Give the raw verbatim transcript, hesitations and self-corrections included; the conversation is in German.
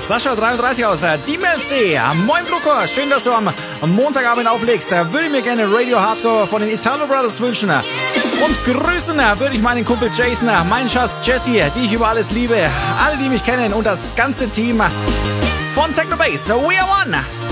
Sascha dreiunddreißig aus Diemelsee. Moin Bluko, schön, dass du am Montagabend auflegst. Da würde ich mir gerne Radio Hardcore von den Italo Brothers wünschen. Und grüßen würde ich meinen Kumpel Jason, meinen Schatz Jesse, die ich über alles liebe. Alle, die mich kennen und das ganze Team von Techno Base. We are one.